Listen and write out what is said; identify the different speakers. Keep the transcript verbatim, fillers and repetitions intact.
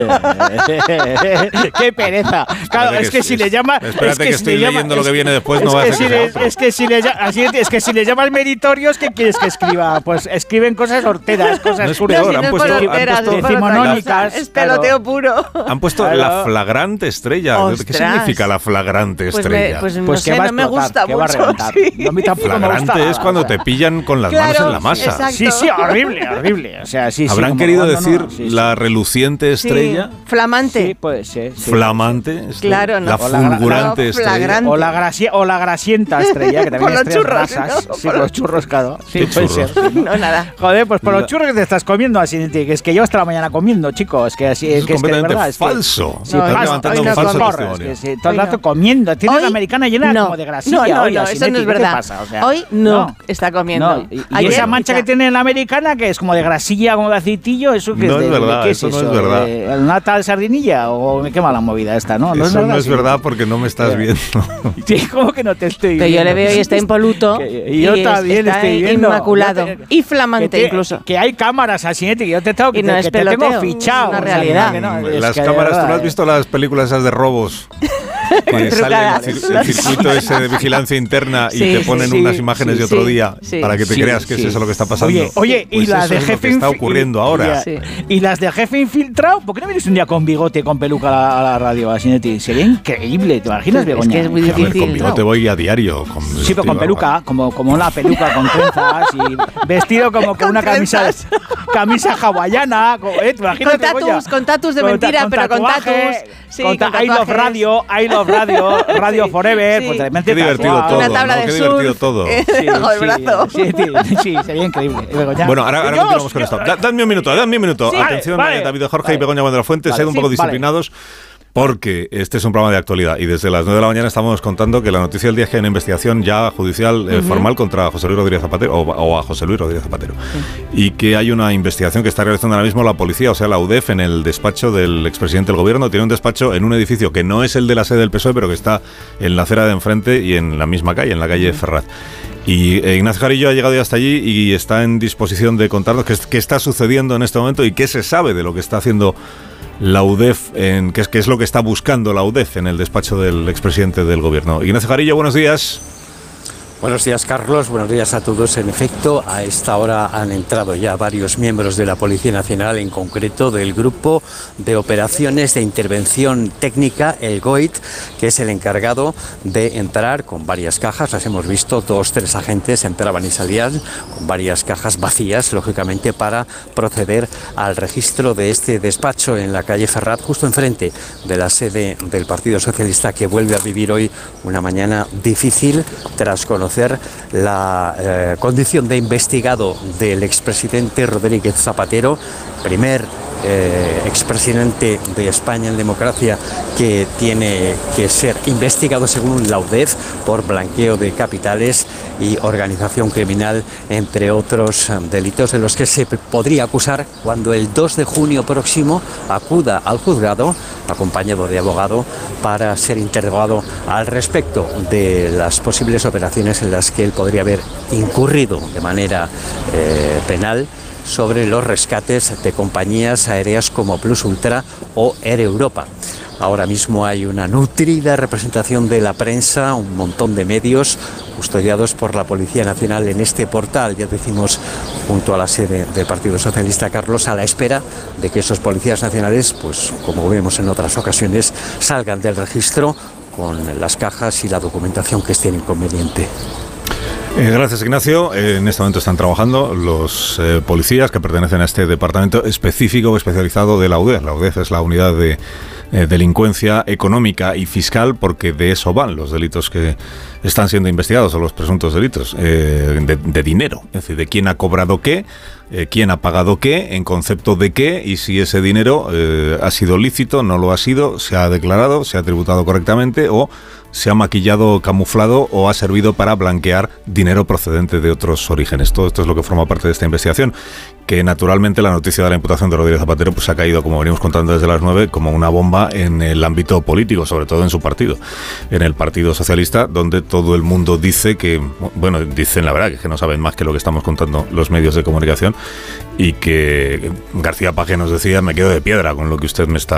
Speaker 1: ¡Qué pereza! Claro, es que, que si le llamas...
Speaker 2: Espérate
Speaker 1: es que,
Speaker 2: que
Speaker 1: si
Speaker 2: estoy
Speaker 1: llama,
Speaker 2: leyendo
Speaker 1: es,
Speaker 2: lo que viene después, no va a ser
Speaker 1: si
Speaker 2: que
Speaker 1: le,
Speaker 2: sea otro.
Speaker 1: Es que si le así es que si le llamas meritorios, ¿qué quieres que escriba? Pues escriben cosas horteras, cosas
Speaker 2: no es
Speaker 1: puras.
Speaker 2: peor,
Speaker 3: no, si
Speaker 2: han
Speaker 3: no es
Speaker 2: puesto,
Speaker 3: horteras,
Speaker 2: han puesto
Speaker 3: es
Speaker 1: decimonónicas.
Speaker 3: Es peloteo puro.
Speaker 2: Han puesto
Speaker 1: claro.
Speaker 2: la flagrante estrella.
Speaker 3: Ostras.
Speaker 2: ¿Qué significa la flagrante
Speaker 3: Pues
Speaker 2: estrella?
Speaker 3: me, pues no
Speaker 1: Pues
Speaker 3: sé,
Speaker 1: que va a
Speaker 3: no me
Speaker 1: explotar,
Speaker 3: gusta
Speaker 1: que va a
Speaker 3: mucho.
Speaker 1: reventar.
Speaker 3: Sí.
Speaker 1: No, a mí tampoco me gusta
Speaker 2: Flagrante
Speaker 1: nada,
Speaker 2: es cuando
Speaker 1: o sea.
Speaker 2: te pillan con las
Speaker 3: Claro,
Speaker 2: manos en la masa.
Speaker 3: exacto.
Speaker 1: Sí, sí, horrible, horrible. O sea, sí, sí,
Speaker 2: ¿Habrán
Speaker 1: como,
Speaker 2: querido
Speaker 1: no, no,
Speaker 2: decir
Speaker 1: no, sí, sí.
Speaker 2: la reluciente estrella?
Speaker 3: Sí. Flamante.
Speaker 1: Sí, puede ser. Sí.
Speaker 2: Flamante.
Speaker 3: Claro, no.
Speaker 2: La
Speaker 3: O
Speaker 1: la-
Speaker 2: fulgurante
Speaker 3: la
Speaker 2: estrella.
Speaker 3: flagrante.
Speaker 1: O la, gracia, o la grasienta estrella, que también
Speaker 3: Por
Speaker 1: hay
Speaker 3: los
Speaker 1: estrellas
Speaker 3: churros,
Speaker 1: grasas.
Speaker 3: ¿no?
Speaker 1: Sí,
Speaker 3: Por
Speaker 1: por
Speaker 3: los-
Speaker 1: los churros, claro. Sí,
Speaker 2: ¿Qué
Speaker 1: puede
Speaker 2: churros?
Speaker 1: ser.
Speaker 3: No, nada.
Speaker 1: Joder, pues por
Speaker 2: La-
Speaker 1: los churros que te estás comiendo, así, que es que yo hasta la mañana comiendo, chicos. Es que así
Speaker 2: Eso
Speaker 1: es
Speaker 2: es
Speaker 1: que es que de
Speaker 2: completamente
Speaker 1: verdad. Es que,
Speaker 2: falso.
Speaker 1: Sí,
Speaker 3: No,
Speaker 2: Estás
Speaker 3: no,
Speaker 2: levantando
Speaker 3: hoy
Speaker 2: un
Speaker 3: no
Speaker 2: falso
Speaker 3: como.
Speaker 2: testimonio.
Speaker 1: Es que sí, todo el
Speaker 3: Hoy
Speaker 1: rato
Speaker 3: no.
Speaker 1: comiendo. Tienes
Speaker 3: Hoy
Speaker 1: la americana llena
Speaker 3: no.
Speaker 1: como de grasilla.
Speaker 3: No, no,
Speaker 1: hoy,
Speaker 3: no,
Speaker 1: así,
Speaker 3: eso no
Speaker 1: Neti,
Speaker 3: es
Speaker 1: ¿qué te
Speaker 3: verdad.
Speaker 1: pasa? O sea,
Speaker 3: Hoy no, está comiendo.
Speaker 1: No. Y, y
Speaker 3: Ayer,
Speaker 1: esa mancha
Speaker 3: quizá.
Speaker 1: que tiene en la americana, que es como de grasilla, como de aceitillo, eso que
Speaker 2: No
Speaker 1: es de,
Speaker 2: es verdad,
Speaker 1: de- ¿qué es
Speaker 2: eso no
Speaker 1: eso?
Speaker 2: es verdad.
Speaker 1: ¿De ¿Una tal sardinilla o qué mala movida esta? No, no es
Speaker 2: Eso
Speaker 1: verdad.
Speaker 2: no es
Speaker 1: sí.
Speaker 2: verdad porque no me estás viendo.
Speaker 1: Sí, ¿cómo que no te estoy
Speaker 3: Pero
Speaker 1: viendo?
Speaker 3: yo le veo y está impoluto.
Speaker 1: Que- y yo
Speaker 3: es-
Speaker 1: también
Speaker 3: está
Speaker 1: estoy viendo.
Speaker 3: inmaculado.
Speaker 1: Yo te-
Speaker 3: Y flamante
Speaker 1: que te-
Speaker 3: incluso.
Speaker 1: Que hay cámaras así, Neti, que yo te tengo, que,
Speaker 3: Y no
Speaker 1: te,
Speaker 3: es
Speaker 1: que te tengo
Speaker 3: peloteo,
Speaker 1: fichado.
Speaker 3: es una
Speaker 1: o sea,
Speaker 3: realidad.
Speaker 1: que no, es
Speaker 2: Las
Speaker 1: que de
Speaker 2: cámaras, ¿tú no
Speaker 1: verdad,
Speaker 2: has visto las películas esas de robos? Que sale
Speaker 3: Trucadas.
Speaker 2: el, cir- el circuito ese de vigilancia interna y
Speaker 3: Sí,
Speaker 2: te ponen
Speaker 1: sí,
Speaker 2: unas imágenes
Speaker 1: sí,
Speaker 2: de otro
Speaker 3: sí,
Speaker 2: día
Speaker 3: sí.
Speaker 2: para que te
Speaker 1: Sí,
Speaker 2: creas que
Speaker 1: sí.
Speaker 2: es eso lo que está pasando.
Speaker 1: Oye, oye,
Speaker 2: Pues
Speaker 1: y las
Speaker 2: eso
Speaker 1: de
Speaker 2: es
Speaker 1: jefe
Speaker 2: lo que está
Speaker 1: infi-
Speaker 2: ocurriendo
Speaker 1: y-
Speaker 2: ahora.
Speaker 1: y-
Speaker 3: Sí.
Speaker 1: Y las de jefe infiltrado, ¿por qué no vienes un día con bigote y con peluca a la, a la radio, así, Neti? Sería increíble, ¿te imaginas,
Speaker 3: Es
Speaker 1: Begoña?
Speaker 3: que es muy
Speaker 2: A ver,
Speaker 3: difícil.
Speaker 2: con bigote voy a diario. Con
Speaker 1: Sí, pero con peluca, como, como una peluca con trenzas y vestido como con
Speaker 3: Con
Speaker 1: una camisa,
Speaker 3: trenzas.
Speaker 1: camisa hawaiana. como- ¿eh? ¿Te imaginas,
Speaker 3: Con
Speaker 1: Begoña?
Speaker 3: tatus, con tatus de
Speaker 1: Con ta-
Speaker 3: mentira, pero con
Speaker 1: tatuaje,
Speaker 3: tatus. Sí,
Speaker 1: con ta-
Speaker 3: con
Speaker 1: I Love
Speaker 3: tatuajes.
Speaker 1: Radio, I Love Radio, Radio
Speaker 3: Sí,
Speaker 1: Forever.
Speaker 3: sí.
Speaker 1: Pues de repente
Speaker 2: Qué divertido
Speaker 1: tatuado.
Speaker 2: todo,
Speaker 3: Una tabla
Speaker 2: ¿no?
Speaker 3: de
Speaker 2: Qué
Speaker 3: surf.
Speaker 2: divertido todo.
Speaker 1: Sí,
Speaker 3: Bajo el
Speaker 1: sí,
Speaker 3: brazo.
Speaker 1: Sí, sí, sí, sería increíble. Begoña.
Speaker 2: Bueno, ahora, ahora
Speaker 1: Yo-
Speaker 2: continuamos con
Speaker 1: yo-
Speaker 2: esto. Da- Dadme un minuto, dadme un minuto.
Speaker 1: Sí,
Speaker 2: Atención,
Speaker 1: vale,
Speaker 2: eh,
Speaker 1: vale.
Speaker 2: David Jorge
Speaker 1: Vale.
Speaker 2: y Begoña de la Fuente,
Speaker 1: Vale,
Speaker 2: sed un
Speaker 1: sí,
Speaker 2: poco
Speaker 1: vale.
Speaker 2: disciplinados. Porque este es un programa de actualidad y desde las nueve de la mañana estamos contando que la noticia del día es que hay una investigación ya judicial eh, formal contra José Luis Rodríguez Zapatero o, o a José Luis Rodríguez Zapatero y que hay una investigación que está realizando ahora mismo la policía, o sea la U D E F, en el despacho del expresidente del gobierno. Tiene un despacho en un edificio que no es el de la sede del P S O E, pero que está en la acera de enfrente y en la misma calle, en la calle Ferraz. Y eh, Ignacio Jarillo ha llegado ya hasta allí y está en disposición de contarnos qué, es- qué está sucediendo en este momento y qué se sabe de lo que está haciendo la U D E F, en, qué, es, qué es lo que está buscando la U D E F en el despacho del expresidente del gobierno. Ignacio Jarillo, buenos días.
Speaker 4: Buenos días, Carlos. Buenos días a todos. En efecto, a esta hora han entrado ya varios miembros de la Policía Nacional, en concreto del Grupo de Operaciones de Intervención Técnica, el G O I T, que es el encargado de entrar con varias cajas. Las hemos visto, dos, tres agentes entraban y salían con varias cajas vacías, lógicamente, para proceder al registro de este despacho en la calle Ferraz, justo enfrente de la sede del Partido Socialista, que vuelve a vivir hoy una mañana difícil tras conocer la eh, condición de investigado del expresidente Rodríguez Zapatero, primer eh, expresidente de España en democracia que tiene que ser investigado según la U D E F por blanqueo de capitales y organización criminal, entre otros eh, delitos de los que se podría acusar cuando el dos de junio próximo acuda al juzgado acompañado de abogado para ser interrogado al respecto de las posibles operaciones en las que él podría haber incurrido de manera eh, penal sobre los rescates de compañías aéreas como Plus Ultra o Air Europa. Ahora mismo hay una nutrida representación de la prensa, un montón de medios custodiados por la Policía Nacional en este portal, ya decimos, junto a la sede del Partido Socialista, Carlos, a la espera de que esos policías nacionales, pues como vemos en otras ocasiones, salgan del registro con las cajas y la documentación que estén inconveniente.
Speaker 2: Eh, gracias, Ignacio. Eh, en este momento están trabajando los eh, policías que pertenecen a este departamento específico o especializado de la U D E F. La U D E F es la unidad de eh, delincuencia económica y fiscal, porque de eso van los delitos que están siendo investigados, o los presuntos delitos eh, de, de dinero, es decir, de quién ha cobrado qué, eh, quién ha pagado qué, en concepto de qué, y si ese dinero eh, ha sido lícito, no lo ha sido, se ha declarado, se ha tributado correctamente o se ha maquillado, camuflado o ha servido para blanquear dinero procedente de otros orígenes. Todo esto es lo que forma parte de esta investigación, que naturalmente la noticia de la imputación de Rodríguez Zapatero pues ha caído, como venimos contando desde las nueve, como una bomba en el ámbito político, sobre todo en su partido, en el Partido Socialista, donde todo el mundo dice que, bueno, dicen la verdad, que no saben más que lo que estamos contando los medios de comunicación, y que García Paje nos decía: me quedo de piedra con lo que usted me está